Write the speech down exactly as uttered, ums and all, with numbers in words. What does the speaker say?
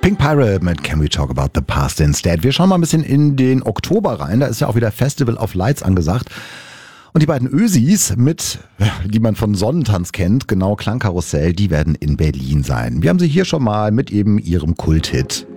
Pink Pirate mit Can We Talk About the Past Instead? Wir schauen mal ein bisschen in den Oktober rein. Da ist ja auch wieder Festival of Lights angesagt. Und die beiden Ösis mit, die man von Sonnentanz kennt, genau Klangkarussell, die werden in Berlin sein. Wir haben sie hier schon mal mit eben ihrem Kulthit.